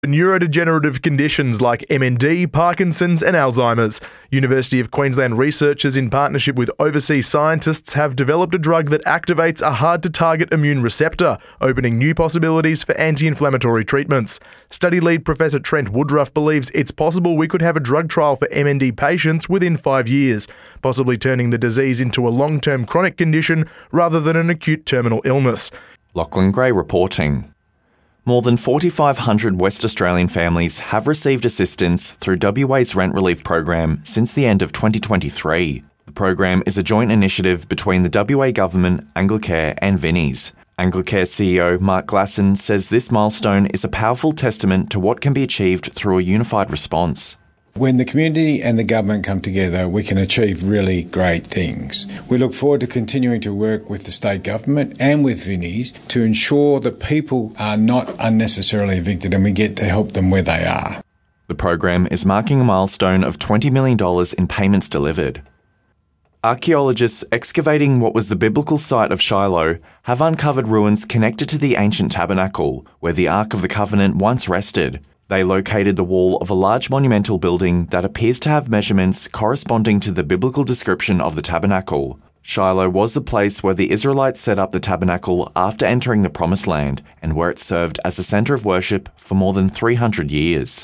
Neurodegenerative conditions like MND, Parkinson's and Alzheimer's. University of Queensland researchers in partnership with overseas scientists have developed a drug that activates a hard-to-target immune receptor, opening new possibilities for anti-inflammatory treatments. Study lead Professor Trent Woodruff believes it's possible we could have a drug trial for MND patients within 5 years, possibly turning the disease into a long-term chronic condition rather than an acute terminal illness. Lachlan Gray reporting. More than 4,500 West Australian families have received assistance through WA's rent relief program since the end of 2023. The program is a joint initiative between the WA Government, Anglicare and Vinnie's. Anglicare CEO Mark Glasson says this milestone is a powerful testament to what can be achieved through a unified response. When the community and the government come together, we can achieve really great things. We look forward to continuing to work with the state government and with Vinnie's to ensure that people are not unnecessarily evicted and we get to help them where they are. The program is marking a milestone of $20 million in payments delivered. Archaeologists excavating what was the biblical site of Shiloh have uncovered ruins connected to the ancient tabernacle, where the Ark of the Covenant once rested. They located the wall of a large monumental building that appears to have measurements corresponding to the biblical description of the tabernacle. Shiloh was the place where the Israelites set up the tabernacle after entering the Promised Land and where it served as a centre of worship for more than 300 years.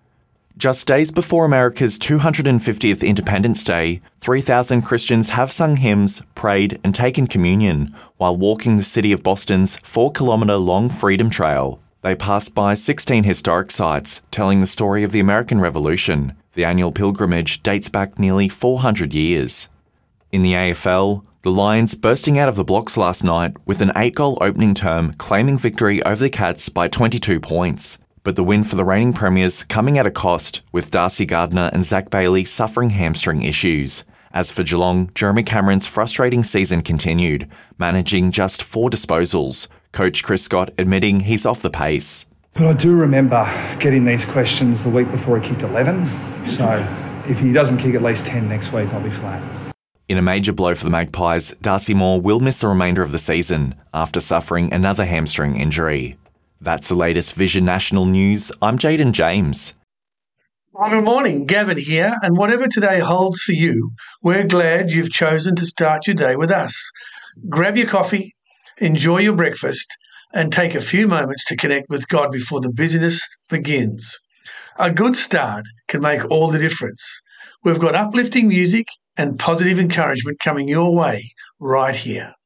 Just days before America's 250th Independence Day, 3,000 Christians have sung hymns, prayed and taken communion while walking the city of Boston's 4-kilometre-long Freedom Trail. They passed by 16 historic sites telling the story of the American Revolution. The annual pilgrimage dates back nearly 400 years. In the AFL, the Lions bursting out of the blocks last night with an 8-goal opening term claiming victory over the Cats by 22 points. But the win for the reigning premiers coming at a cost, with Darcy Gardner and Zach Bailey suffering hamstring issues. As for Geelong, Jeremy Cameron's frustrating season continued, managing just 4 disposals. Coach Chris Scott admitting he's off the pace. But I do remember getting these questions the week before he kicked 11. So if he doesn't kick at least 10 next week, I'll be flat. In a major blow for the Magpies, Darcy Moore will miss the remainder of the season after suffering another hamstring injury. That's the latest Vision National News. I'm Jaden James. Well, good morning, Gavin here, and whatever today holds for you, we're glad you've chosen to start your day with us. Grab your coffee, enjoy your breakfast, and take a few moments to connect with God before the busyness begins. A good start can make all the difference. We've got uplifting music and positive encouragement coming your way right here.